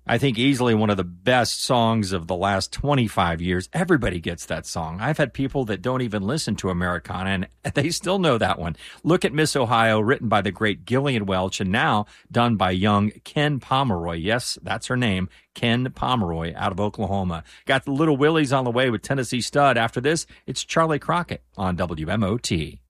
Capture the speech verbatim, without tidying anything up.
I think easily one of the best songs of the last twenty-five years. Everybody gets that song. I've had people that don't even listen to Americana, and they still know that one. Look at Miss Ohio, written by the great Gillian Welch, and now done by young Ken Pomeroy. Yes, that's her name, Ken Pomeroy, out of Oklahoma. Got the Little Willies on the way with Tennessee Stud. After this, it's Charlie Crockett on W M O T.